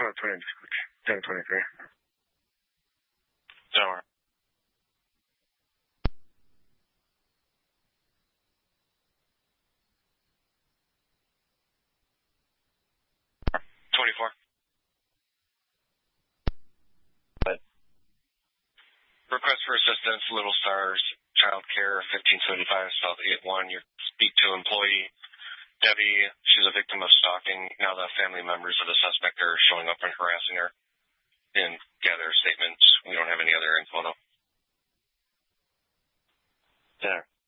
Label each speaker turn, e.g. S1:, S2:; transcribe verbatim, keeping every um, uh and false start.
S1: Uh, twenty, ten twenty-three.
S2: Delaware. twenty-four.
S3: What?
S2: Request for assistance, Little Stars, Child Care, fifteen seventy-five South eight one. You speak to employee Debbie. She's a victim of stalking. Now the family members of the suspect are showing up and harassing her and gather statements. We don't have any other info, though.
S3: There.